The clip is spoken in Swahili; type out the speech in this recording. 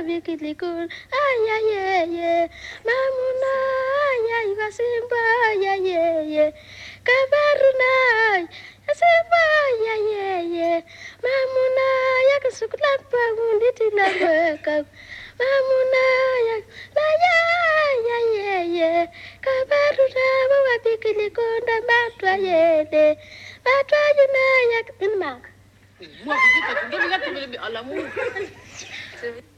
bikilikun ye mamuna ya iwasimba ye kabaruna asimba ye mamuna ya kasuklan pangunditi lambeka mamuna ya la ye kabaruna wa bikilikun da matwa yede matwa yuna ya kinmak. Moi, je dis que tu dois me dire, tu veux le. À l'amour.